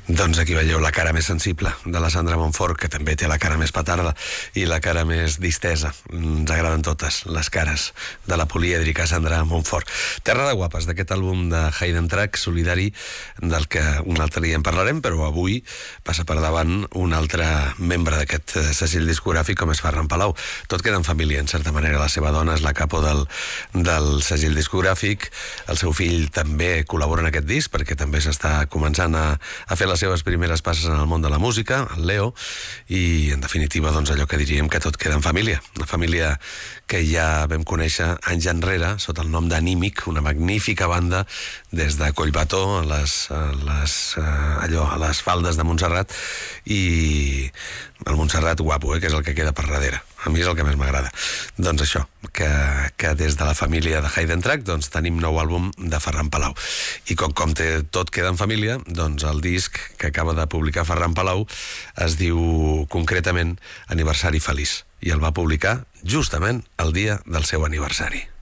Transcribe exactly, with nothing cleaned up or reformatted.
Doncs aquí veieu la cara més sensible de la Sandra Montfort, que també té la cara més petarda i la cara més distesa. Ens agraden totes les cares de la polièdrica Sandra Montfort. Terra de guapes, d'aquest àlbum de Hidden Track, solidari, del que un altre dia en parlarem, però avui passa per davant un altre membre d'aquest segell discogràfic com és Ferran Palau. Tot queda en família, en certa manera. La seva dona és la capo del, del segell discogràfic, el seu fill també col·labora en aquest disc perquè també s'està començant a, a fer les seves primeres passes en el món de la música, el Leo, i en definitiva doncs allò que diríem que tot queda en família, una família que ja vam conèixer anys enrere sota el nom d'Anímic, una magnífica banda des de Collbató a les, a les, allò, a les faldes de Montserrat, i el Montserrat guapo, eh, que és el que queda per darrere. A mi és el que més m'agrada. Doncs això, que, que des de la família de Hidden Track doncs tenim nou àlbum de Ferran Palau. I com, com té, tot queda en família, doncs el disc que acaba de publicar Ferran Palau es diu concretament Aniversari Feliç, i el va publicar justament el dia del seu aniversari.